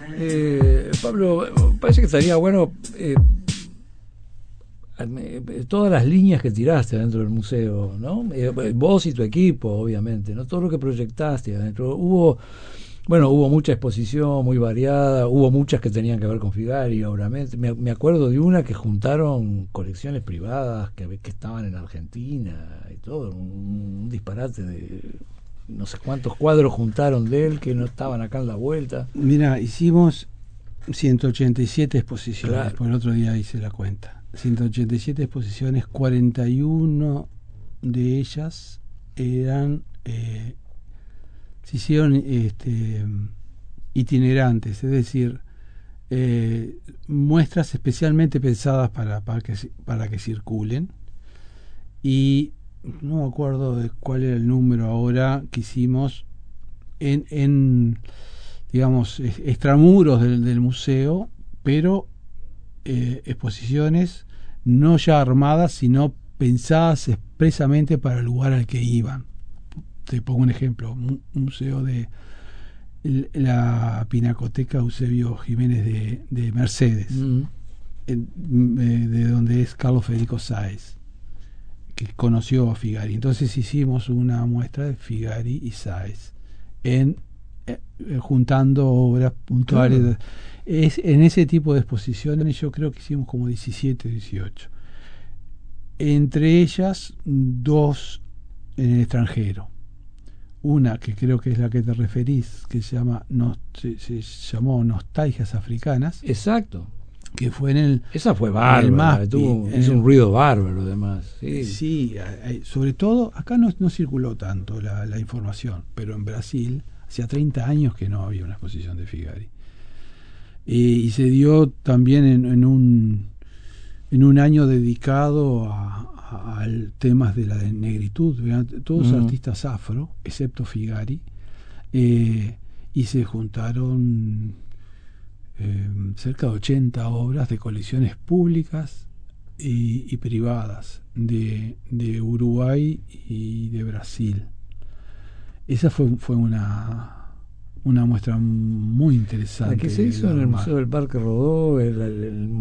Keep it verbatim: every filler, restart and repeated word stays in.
Eh, Pablo, parece que estaría bueno eh, todas las líneas que tiraste dentro del museo, ¿no? Eh, vos y tu equipo, obviamente, ¿no? Todo lo que proyectaste adentro. Hubo, bueno, hubo mucha exposición muy variada, hubo muchas que tenían que ver con Figari, obviamente. Me, me acuerdo de una que juntaron colecciones privadas que, que estaban en Argentina y todo, un, un disparate de no sé cuántos cuadros juntaron de él que no estaban acá en la vuelta. Mira, hicimos ciento ochenta y siete exposiciones, Claro. por el otro día hice la cuenta. ciento ochenta y siete exposiciones, cuarenta y uno de ellas eran, eh, se hicieron este, itinerantes, es decir, eh, muestras especialmente pensadas para, para, que, para que circulen. Y no me acuerdo de cuál era el número ahora que hicimos en, en digamos, extramuros del, del museo, pero eh, exposiciones no ya armadas, sino pensadas expresamente para el lugar al que iban. Te pongo un ejemplo, un museo de la Pinacoteca Eusebio Jiménez de, de Mercedes, mm. en, de donde es Carlos Federico Sáez, que conoció a Figari. Entonces hicimos una muestra de Figari y Sáez en eh, juntando obras puntuales. Claro. Es, en ese tipo de exposiciones yo creo que hicimos como diecisiete, dieciocho. Entre ellas, dos en el extranjero. Una que creo que es la que te referís, que se llama no, se, se llamó Nostalgias Africanas. Exacto. Que fue en el... Esa fue bárbara, tuvo, hizo un ruido bárbaro además. Sí, sí, sobre todo, acá no, no circuló tanto la, la información, pero en Brasil, hacía treinta años que no había una exposición de Figari. Eh, y se dio también en, en, un, en un año dedicado a, a, a temas de la negritud, todos uh-huh. artistas afro, excepto Figari, eh, y se juntaron... Eh, cerca de ochenta obras de colecciones públicas y, y privadas de, de Uruguay y de Brasil. Esa fue, fue una, una muestra muy interesante. La que se hizo en el Museo del Parque Rodó, el, el, el